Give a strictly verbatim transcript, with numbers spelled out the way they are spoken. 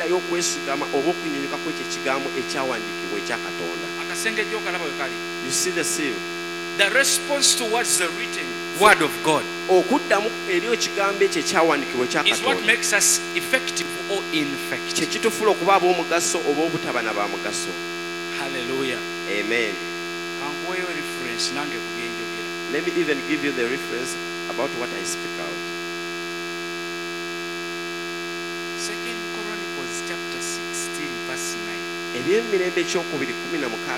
y'okwesigama oba okunyunyuka kw'ekyo ekigambo ekyawandiikibwa ekya Katonda. Akasengejjo okalaba we kali. You see the seal? The response towards the written word of God okuddamu eri ekigambo ekyo ekyawandiikibwa ekya is what Katonda makes us effective or ineffective. kye kitufuula okuba ab'omugaso oba obutaba na bamugaso. Hallelujah. Amen. Kankuweeyo reference nange ku bye njogera. Let me even give you the reference about what I speak out. Second Chronicles chapter sixteen verse nine. Eby'emirembe ekyokubiri kumi na mukaaga